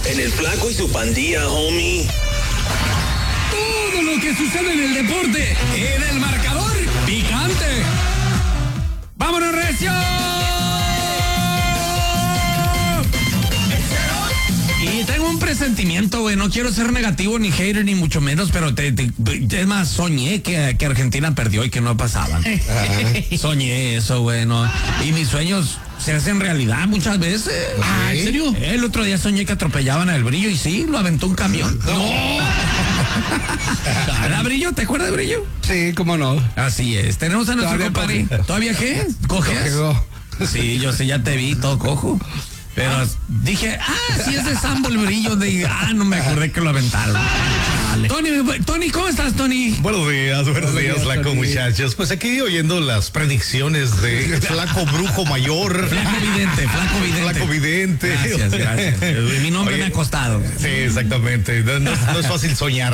En el Flaco y su pandilla, homie. Todo lo que sucede en el deporte, en el marcador picante. ¡Vámonos, recio! Y tengo un presentimiento, güey. No quiero ser negativo ni hater ni mucho menos, pero es más, soñé que Argentina perdió y que no pasaban. Soñé eso, güey, ¿no? Y mis sueños se hacen realidad muchas veces. Ah, ¿en serio? El otro día soñé que atropellaban al Brillo y sí, lo aventó un camión. ¡No! ¿Era Brillo? ¿Te acuerdas de Brillo? Sí, cómo no. Así es. Tenemos a nuestro compadre. ¿Todavía qué? ¿Coges? Sí, yo sé, ya te vi todo cojo. Pero dije, sí es de Sambo el Brillo. No me acordé que lo aventaron. Vale. Tony, ¿cómo estás, Tony? Buenos días, Flaco, muchachos. Pues aquí oyendo las predicciones de Flaco Brujo Mayor. Flaco Vidente. Gracias. Mi nombre me ha costado. Sí, exactamente. No es fácil soñar,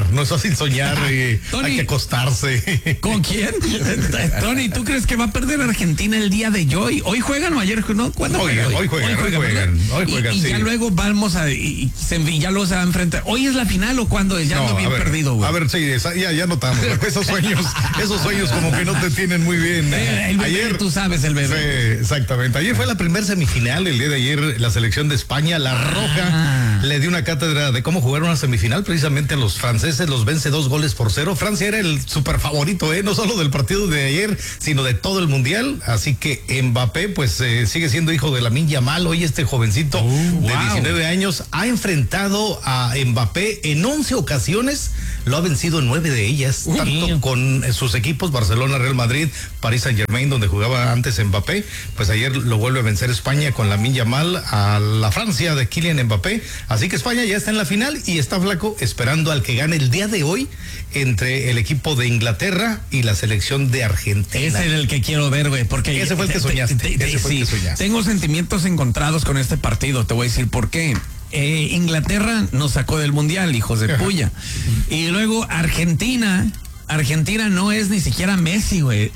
y Tony, hay que acostarse. ¿Con quién? Tony, ¿tú crees que va a perder Argentina el día de hoy? ¿Hoy juegan o ayer? ¿No? ¿Cuándo juegan? Hoy juegan, y sí. ya luego vamos ya luego se va a enfrentar. ¿Hoy es la final o cuándo es? Ya ando bien perdido, güey. A ver, sí, ya notamos. Esos sueños como que no te tienen muy bien. El bebé, ayer, tú sabes, el bebé. Sí, exactamente. Ayer fue la primera semifinal, el día de ayer, la selección de España, la Roja, le dio una cátedra de cómo jugar una semifinal, precisamente a los franceses, los vence 2-0. Francia era el super favorito, no solo del partido de ayer, sino de todo el mundial. Así que Mbappé, pues sigue siendo hijo de Lamine Yamal. Hoy este jovencito de 19 años ha enfrentado a Mbappé en 11 ocasiones, lo ha vencido en 9 de ellas, tanto con sus equipos Barcelona, Real Madrid, Paris Saint-Germain, donde jugaba antes Mbappé. Pues ayer lo vuelve a vencer España con Lamine Yamal a la Francia de Kylian Mbappé. Así que España ya está en la final y está Flaco esperando al que gane el día de hoy entre el equipo de Inglaterra y la selección de Argentina. Ese es el que quiero ver, güey, porque ese fue el que soñaste. Tengo sentimientos encontrados con este partido. Te voy a decir por qué. Inglaterra nos sacó del mundial, hijos de puya. Y luego Argentina no es ni siquiera Messi, güey.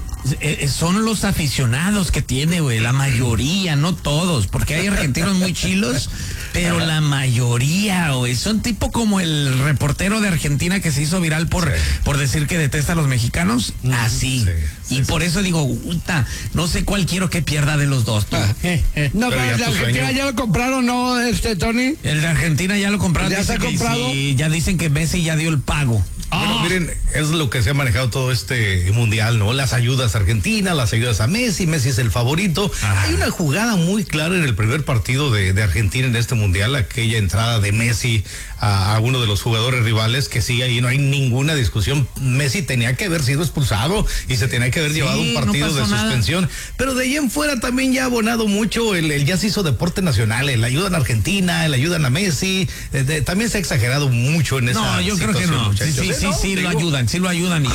Son los aficionados que tiene, güey, la mayoría, no todos, porque hay argentinos muy chilos, pero la mayoría, güey, son tipo como el reportero de Argentina que se hizo viral por decir que detesta a los mexicanos, así. Y por eso digo, no sé cuál quiero que pierda de los dos. No, pero el de Argentina ya lo compraron, ¿no, Tony? El de Argentina ya lo compraron. ¿Ya se ha comprado? Sí, ya dicen que Messi ya dio el pago. Bueno, miren, es lo que se ha manejado todo este mundial, ¿no? Las ayudas a Argentina, las ayudas a Messi es el favorito. Hay una jugada muy clara en el primer partido de Argentina en este mundial, aquella entrada de Messi a uno de los jugadores rivales, que sí, ahí no hay ninguna discusión. Messi tenía que haber sido expulsado y se tenía que haber llevado un partido de suspensión. Nada. Pero de ahí en fuera también ya ha abonado mucho, ya se hizo deporte nacional, el ayudan a Argentina, el ayudan a Messi, también se ha exagerado mucho en esa situación. No, yo creo que no. Sí, lo ayudan.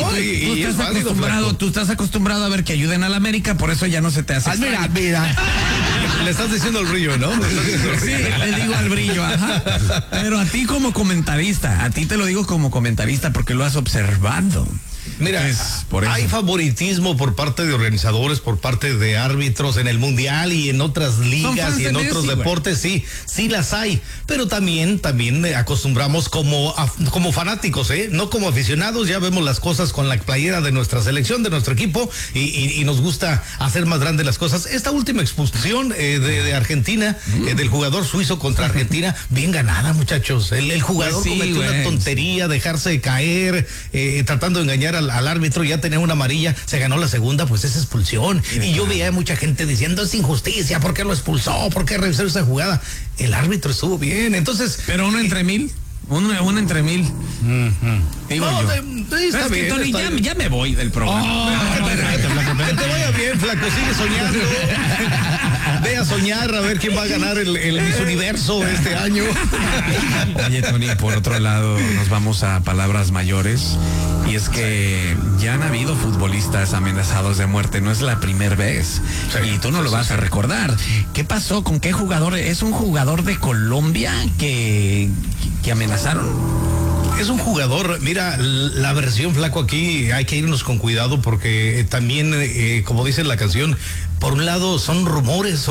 Tú estás acostumbrado a ver que ayuden a la América, por eso ya no se te hace. Mira. Le estás diciendo al Brillo, ¿no? Sí, le digo al Brillo, ajá. Pero a ti como comentarista, a ti te lo digo como comentarista porque lo has observado. Mira, hay favoritismo por parte de organizadores, por parte de árbitros en el mundial y en otras ligas y en otros deportes, sí las hay, pero también acostumbramos como fanáticos, no como aficionados. Ya vemos las cosas con la playera de nuestra selección, de nuestro equipo, y nos gusta hacer más grandes las cosas. Esta última expulsión de Argentina, del jugador suizo contra Argentina, bien ganada, muchachos. El jugador cometió una tontería, dejarse caer, tratando de engañar al árbitro, ya tenía una amarilla, se ganó la segunda, pues es expulsión. Y yo veía mucha gente diciendo, es injusticia, ¿por qué lo expulsó? ¿Por qué revisó esa jugada? El árbitro estuvo bien, entonces... Pero uno entre mil. Uno entre mil. Digo yo. Está bien, Tony, ya me voy del programa. Que te vaya bien, Flaco, sigue soñando. Ve a soñar a ver quién va a ganar el Miss Universo este año. Oye, Tony, por otro lado, nos vamos a palabras mayores. Y es que ya han habido futbolistas amenazados de muerte, no es la primera vez. Y tú no lo vas a recordar. ¿Qué pasó? ¿Con qué jugador? ¿Es un jugador de Colombia que amenazaron? Es un jugador, mira, la versión, Flaco, aquí hay que irnos con cuidado porque también, como dice la canción, por un lado son rumores,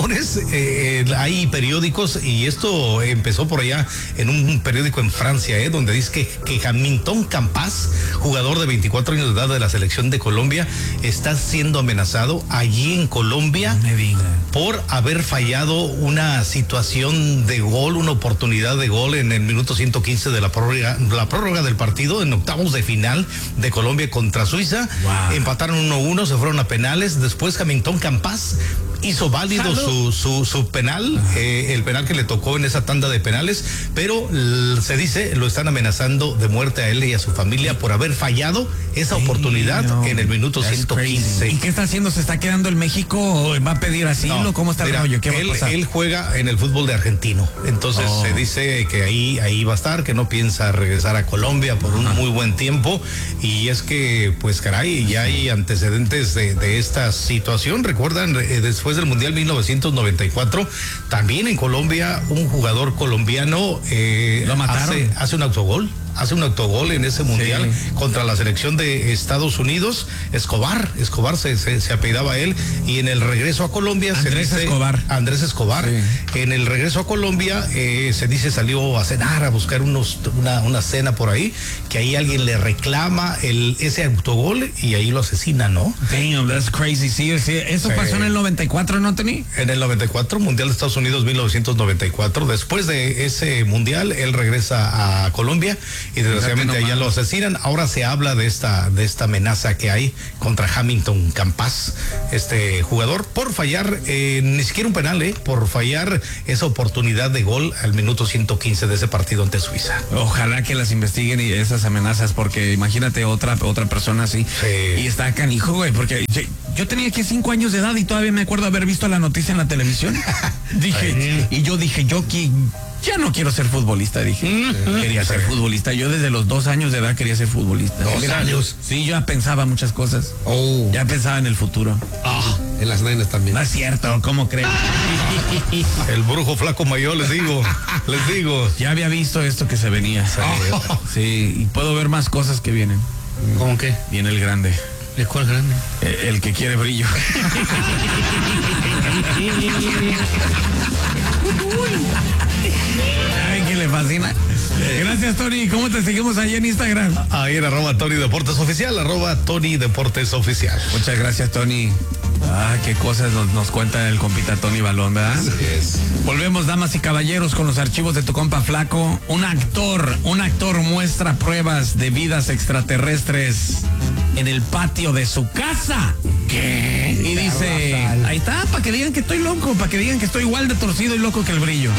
hay periódicos y esto empezó por allá en un periódico en Francia, donde dice que Hamilton Campas, jugador de 24 años de edad de la selección de Colombia, está siendo amenazado allí en Colombia por haber fallado una situación de gol, una oportunidad de gol en el minuto 115 de la prórroga del partido en octavos de final de Colombia contra Suiza. Wow. Empataron 1-1, se fueron a penales. Después Hamilton Campas hizo válido su penal, el penal que le tocó en esa tanda de penales, pero se dice, lo están amenazando de muerte a él y a su familia por haber fallado esa oportunidad en el minuto 115. Crazy. ¿Y qué está haciendo? ¿Se está quedando en México? ¿Va a pedir asilo? No, ¿cómo está el rollo? ¿Qué va a pasar? Él juega en el fútbol de Argentino, entonces se dice que ahí va a estar, que no piensa regresar a Colombia por un muy buen tiempo, y es que, pues caray, ya hay antecedentes de esta situación. Recuerdan, después del Mundial 1994, también en Colombia, un jugador colombiano lo mataron. Hace un autogol en ese mundial contra la selección de Estados Unidos. Escobar se apellidaba él, y en el regreso a Colombia Andrés Escobar. Sí. En el regreso a Colombia se dice salió a cenar, a buscar una cena por ahí, que ahí alguien le reclama ese autogol y ahí lo asesina, ¿no? Damn, that's crazy. Sí, eso pasó en el 94, ¿no, Tony? En el 94, Mundial de Estados Unidos 1994. Después de ese mundial, él regresa a Colombia y desgraciadamente allá lo asesinan. Ahora se habla de esta amenaza que hay contra Hamilton Campas, este jugador, por fallar ni siquiera un penal, por fallar esa oportunidad de gol al minuto 115 de ese partido ante Suiza. Ojalá que las investiguen y esas amenazas, porque imagínate otra persona así. Sí. Y está canijo, güey, porque yo tenía aquí 5 años de edad y todavía me acuerdo haber visto la noticia en la televisión. Yo ya no quiero ser futbolista, dije. Quería ser futbolista. Yo desde los 2 años de edad quería ser futbolista. 2 años. Sí, yo ya pensaba muchas cosas. Ya pensaba en el futuro. En las nenas también. No es cierto, ¿cómo creen? El brujo flaco mayor, les digo. Ya había visto esto que se venía. Sí, y puedo ver más cosas que vienen. ¿Cómo qué? Viene el grande. ¿El cuál grande? El que quiere brillo. Ay, que le fascina. Gracias, Tony. ¿Cómo te seguimos ahí en Instagram? Ahí en @TonyDeportesOficial, @TonyDeportesOficial. Muchas gracias, Tony. Qué cosas nos cuenta el compita Tony Balón, ¿verdad? Así es. Volvemos, damas y caballeros, con los archivos de tu compa Flaco. Un actor muestra pruebas de vidas extraterrestres en el patio de su casa. ¿Qué? Y dice, ahí está, para que digan que estoy loco, para que digan que estoy igual de torcido y loco que el brillo.